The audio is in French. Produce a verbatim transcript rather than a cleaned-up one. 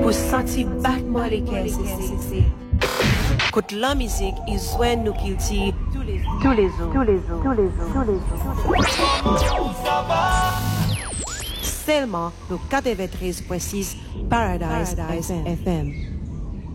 Pour sentir battement les caisses. Quand la musique, ils soignent nous qu'ils tirent tous les jours. Tous les jours. Tous les jours. Tous les jours. Tous les jours. Seulement le quatre-vingt-treize point six Paradise, Paradise F M.